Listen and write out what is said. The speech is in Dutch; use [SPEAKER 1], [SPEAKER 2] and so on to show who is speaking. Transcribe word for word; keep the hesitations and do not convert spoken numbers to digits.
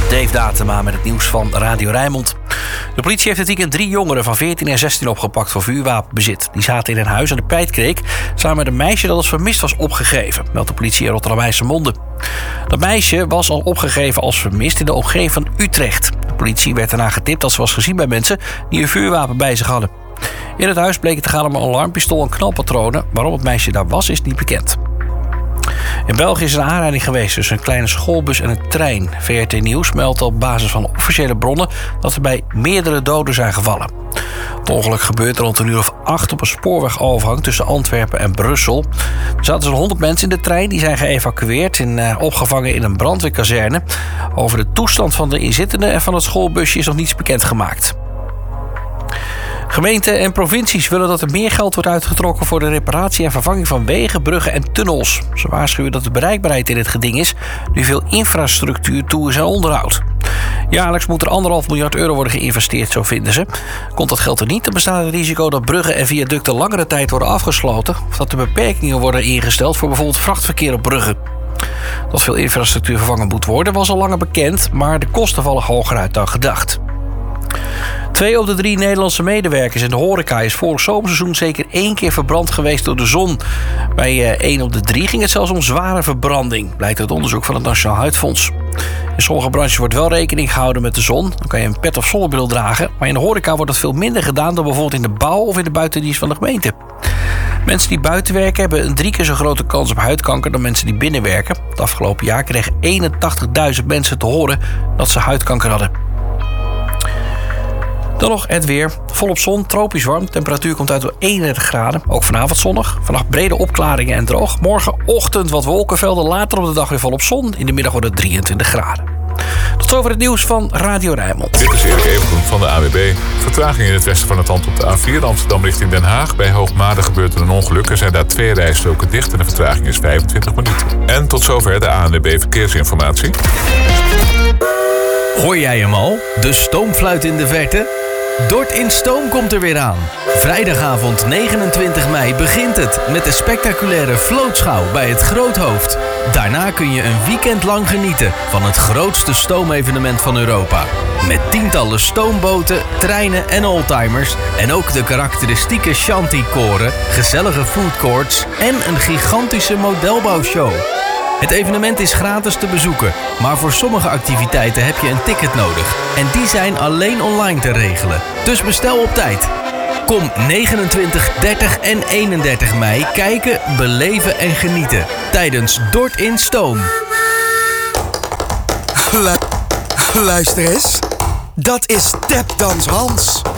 [SPEAKER 1] Dave Datema met het nieuws van Radio Rijnmond. De politie heeft dit weekend drie jongeren van veertien en zestien opgepakt voor vuurwapenbezit. Die zaten in een huis aan de Pijtkreek samen met een meisje dat als vermist was opgegeven, meldt de politie in Rotterdam-IJsselmonde. Dat meisje was al opgegeven als vermist in de omgeving van Utrecht. De politie werd daarna getipt dat ze was gezien bij mensen die een vuurwapen bij zich hadden. In het huis bleek het te gaan om een alarmpistool en knalpatronen. Waarom het meisje daar was, is niet bekend. In België is een aanrijding geweest tussen een kleine schoolbus en een trein. V R T Nieuws meldt op basis van officiële bronnen dat er bij meerdere doden zijn gevallen. Het ongeluk gebeurt rond een uur of acht op een spoorwegovergang tussen Antwerpen en Brussel. Er zaten zo'n honderd mensen in de trein, die zijn geëvacueerd en uh, opgevangen in een brandweerkazerne. Over de toestand van de inzittenden en van het schoolbusje is nog niets bekendgemaakt. Gemeenten en provincies willen dat er meer geld wordt uitgetrokken voor de reparatie en vervanging van wegen, bruggen en tunnels. Ze waarschuwen dat de bereikbaarheid in het geding is, nu veel infrastructuur toe is aan onderhoud. Jaarlijks moet er anderhalf miljard euro worden geïnvesteerd, zo vinden ze. Komt dat geld er niet, dan bestaat het risico dat bruggen en viaducten langere tijd worden afgesloten, of dat er beperkingen worden ingesteld voor bijvoorbeeld vrachtverkeer op bruggen. Dat veel infrastructuur vervangen moet worden was al langer bekend, maar de kosten vallen hoger uit dan gedacht. Twee op de drie Nederlandse medewerkers in de horeca is vorig zomerseizoen zeker één keer verbrand geweest door de zon. Bij uh, één op de drie ging het zelfs om zware verbranding, blijkt uit onderzoek van het Nationaal Huidfonds. In sommige branches wordt wel rekening gehouden met de zon. Dan kan je een pet of zonnebril dragen. Maar in de horeca wordt dat veel minder gedaan dan bijvoorbeeld in de bouw of in de buitendienst van de gemeente. Mensen die buiten werken hebben een drie keer zo grote kans op huidkanker dan mensen die binnen werken. Het afgelopen jaar kregen eenentachtigduizend mensen te horen dat ze huidkanker hadden. Dan nog het weer. Volop zon, tropisch warm. Temperatuur komt uit op eenendertig graden. Ook vanavond zonnig. Vannacht brede opklaringen en droog. Morgenochtend wat wolkenvelden. Later op de dag weer volop zon. In de middag wordt het drieëntwintig graden. Tot zover het nieuws van Radio Rijnmond.
[SPEAKER 2] Dit is Erik Evengroen van de A W B. Vertraging in het westen van het land op de A vier Amsterdam richting Den Haag. Bij Hoogmade gebeurt er een ongeluk. Er zijn daar twee rijstroken dicht en de vertraging is vijfentwintig minuten. En tot zover de A N W B Verkeersinformatie.
[SPEAKER 3] Hoor jij hem al? De stoomfluit in de verte? Dort in Stoom komt er weer aan. Vrijdagavond negenentwintig mei begint het met de spectaculaire vlootschouw bij het Groothoofd. Daarna kun je een weekend lang genieten van het grootste stoomevenement van Europa. Met tientallen stoomboten, treinen en oldtimers en ook de karakteristieke shanty-koren, gezellige foodcourts en een gigantische modelbouwshow. Het evenement is gratis te bezoeken, maar voor sommige activiteiten heb je een ticket nodig. En die zijn alleen online te regelen. Dus bestel op tijd. Kom negenentwintig, dertig en eenendertig mei kijken, beleven en genieten. Tijdens Dort in Stoom.
[SPEAKER 4] Lu- Luister eens. Dat is Tapdans Hans.